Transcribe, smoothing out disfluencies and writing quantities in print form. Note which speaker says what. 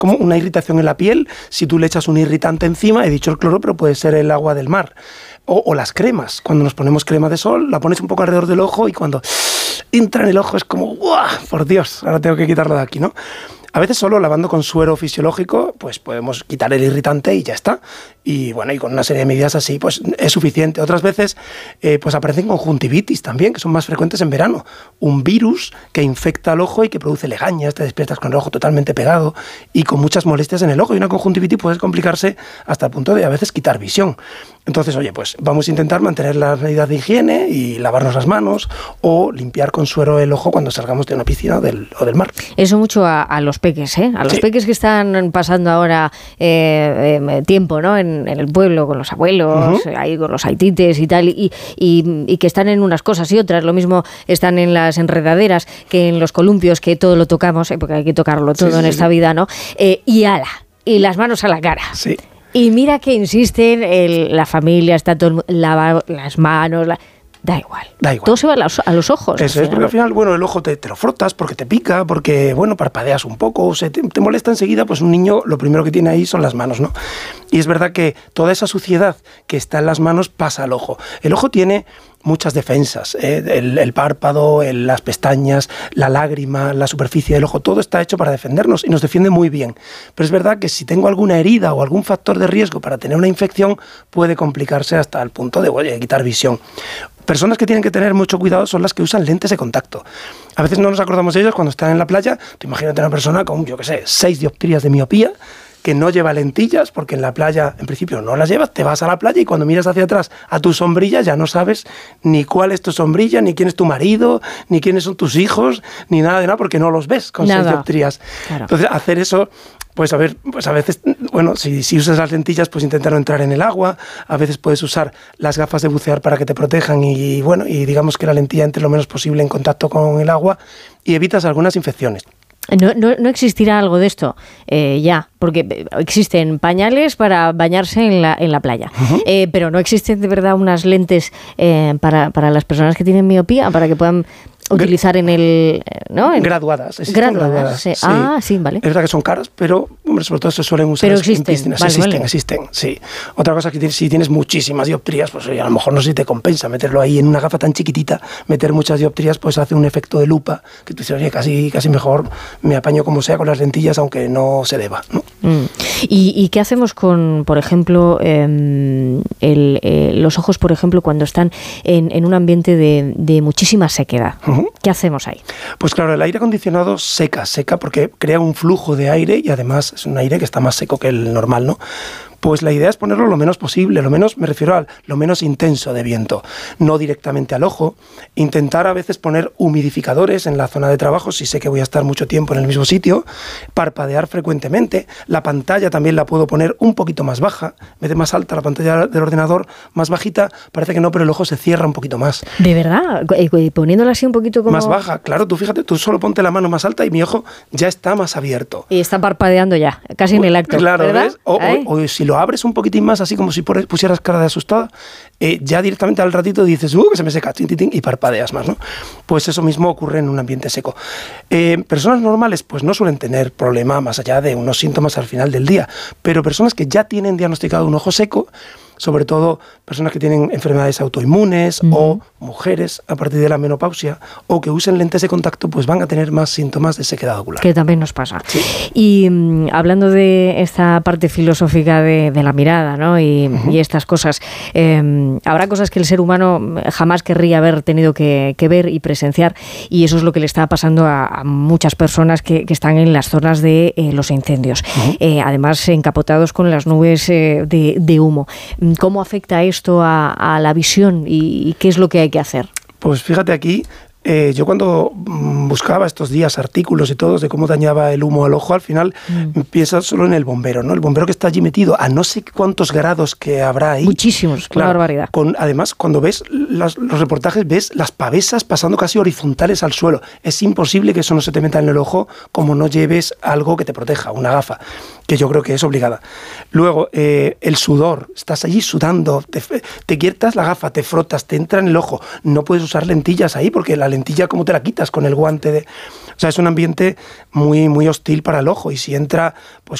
Speaker 1: como una irritación en la piel si tú le echas un irritante encima, he dicho el cloro, pero puede ser el agua del mar. O las cremas, cuando nos ponemos crema de sol, la pones un poco alrededor del ojo y cuando entra en el ojo es como, ¡guau! Por Dios, ahora tengo que quitarlo de aquí, ¿no? A veces solo lavando con suero fisiológico, pues podemos quitar el irritante y ya está. Y bueno, y con una serie de medidas así, pues es suficiente. Otras veces, pues aparecen conjuntivitis también, que son más frecuentes en verano. Un virus que infecta el ojo y que produce legañas, te despiertas con el ojo totalmente pegado y con muchas molestias en el ojo. Y una conjuntivitis puede complicarse hasta el punto de a veces quitar visión. Entonces, oye, pues vamos a intentar mantener las medidas de higiene y lavarnos las manos o limpiar con suero el ojo cuando salgamos de una piscina o del mar.
Speaker 2: Eso mucho a los peques, ¿eh? A los peques que están pasando ahora tiempo, ¿no? En el pueblo con los abuelos, ahí con los aitites y tal, y que están en unas cosas y otras. Lo mismo están en las enredaderas que en los columpios, que todo lo tocamos, porque hay que tocarlo todo en esta vida, ¿no? Y las manos a la cara.
Speaker 1: Sí.
Speaker 2: Y mira que insisten, la familia está todo lavar las manos. Da igual. Todo se va a los ojos.
Speaker 1: Eso es, porque al final, bueno, el ojo te lo frotas porque te pica, porque, bueno, parpadeas un poco, o te molesta enseguida, pues un niño lo primero que tiene ahí son las manos, ¿no? Y es verdad que toda esa suciedad que está en las manos pasa al ojo. El ojo tiene muchas defensas, el párpado, las pestañas, la lágrima, la superficie del ojo, todo está hecho para defendernos y nos defiende muy bien. Pero es verdad que si tengo alguna herida o algún factor de riesgo para tener una infección, puede complicarse hasta el punto de quitar visión. Personas que tienen que tener mucho cuidado son las que usan lentes de contacto. A veces no nos acordamos de ellas cuando están en la playa. Tú imagínate una persona con, 6 dioptrías de miopía, que no lleva lentillas, porque en la playa, en principio, no las llevas, te vas a la playa y cuando miras hacia atrás a tu sombrilla ya no sabes ni cuál es tu sombrilla, ni quién es tu marido, ni quiénes son tus hijos, ni nada de nada, porque no los ves con 6 dioptrías. Claro. Entonces, hacer eso, pues a veces, bueno, si usas las lentillas, pues intenta no entrar en el agua. A veces puedes usar las gafas de bucear para que te protejan y digamos que la lentilla entre lo menos posible en contacto con el agua y evitas algunas infecciones.
Speaker 2: No existirá algo de esto ya, porque existen pañales para bañarse en la playa, pero no existen de verdad unas lentes para las personas que tienen miopía, para que puedan utilizar
Speaker 1: graduadas. Graduadas.
Speaker 2: Sí.
Speaker 1: Sí.
Speaker 2: Ah, sí, vale.
Speaker 1: Es verdad que son caras, pero sobre todo se suelen usar en piscinas. Existen, sí. Otra cosa es que si tienes muchísimas dioptrías, pues a lo mejor no sé si te compensa meterlo ahí en una gafa tan chiquitita. Meter muchas dioptrías pues hace un efecto de lupa, que tú dices, oye, casi mejor me apaño como sea con las lentillas, aunque no se deba, ¿no?
Speaker 2: ¿Y qué hacemos con, por ejemplo, los ojos, por ejemplo, cuando están en un ambiente de muchísima sequedad? ¿Qué hacemos ahí?
Speaker 1: Pues claro, el aire acondicionado seca porque crea un flujo de aire y además es un aire que está más seco que el normal, ¿no? Pues la idea es ponerlo lo menos posible, me refiero a lo menos intenso de viento, no directamente al ojo. Intentar a veces poner humidificadores en la zona de trabajo, si sé que voy a estar mucho tiempo en el mismo sitio, parpadear frecuentemente. La pantalla también la puedo poner un poquito más baja, en vez de más alta la pantalla del ordenador, más bajita, parece que no, pero el ojo se cierra un poquito más.
Speaker 2: ¿De verdad? Poniéndola así un poquito como...
Speaker 1: Más baja, claro, tú fíjate, tú solo ponte la mano más alta y mi ojo ya está más abierto.
Speaker 2: Y está parpadeando ya, casi en el acto,
Speaker 1: claro,
Speaker 2: ¿verdad?
Speaker 1: ¿Ves? O si lo abres un poquitín más, así como si pusieras cara de asustada, ya directamente al ratito dices, que se me seca, y parpadeas más, ¿no? Pues eso mismo ocurre en un ambiente seco. Personas normales, pues no suelen tener problema más allá de unos síntomas al final del día, pero personas que ya tienen diagnosticado un ojo seco, sobre todo personas que tienen enfermedades autoinmunes o mujeres a partir de la menopausia o que usen lentes de contacto, pues van a tener más síntomas de sequedad ocular.
Speaker 2: Que también nos pasa.
Speaker 1: Sí.
Speaker 2: Y hablando de esta parte filosófica de la mirada, ¿no? y estas cosas, habrá cosas que el ser humano jamás querría haber tenido que ver y presenciar, y eso es lo que le está pasando a muchas personas que están en las zonas de los incendios, además encapotados con las nubes de humo. ¿Cómo afecta esto a la visión y qué es lo que hay que hacer?
Speaker 1: Pues fíjate aquí, yo cuando buscaba estos días artículos y todo de cómo dañaba el humo al ojo, al final piensas solo en el bombero, ¿no? El bombero que está allí metido a no sé cuántos grados que habrá ahí.
Speaker 2: Muchísimos, claro, una barbaridad.
Speaker 1: Además, cuando ves los reportajes, ves las pavesas pasando casi horizontales al suelo. Es imposible que eso no se te meta en el ojo como no lleves algo que te proteja, una gafa, que yo creo que es obligada. Luego, el sudor, estás allí sudando, te quitas la gafa, te frotas, te entra en el ojo. No puedes usar lentillas ahí porque la lentilla, ¿cómo te la quitas con el guante? O sea, es un ambiente muy, muy hostil para el ojo, y si entra pues